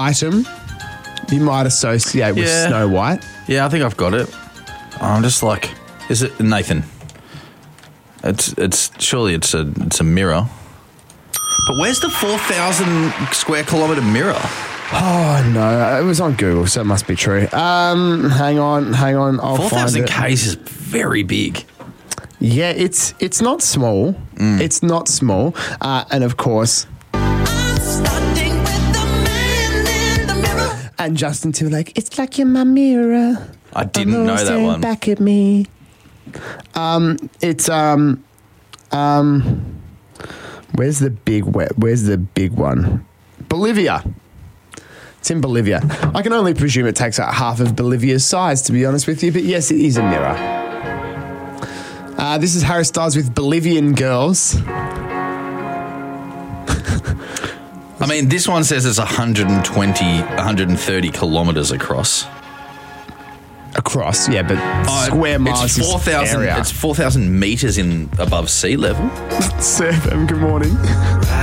item you might associate with Snow White. Yeah, I think I've got it. I'm just like, is it Nathan? It's surely it's a mirror. But where's the 4,000 square kilometre mirror? Oh, no. It was on Google, so it must be true. Hang on. I'll 4,000 Ks is very big. Yeah, it's not small. It's not small. And, of course... And Justin Timberlake, it's like you're my mirror. I didn't know that one. Back at me. It's where's the big one? Bolivia. It's in Bolivia. I can only presume it takes up half of Bolivia's size, to be honest with you. But yes, it is a mirror. This is Harry Styles with Bolivian Girls. I mean, this one says it's 130 kilometres across. Across, yeah, but square miles it's 4,000. It's 4,000 metres in above sea level. Sir FM, good morning.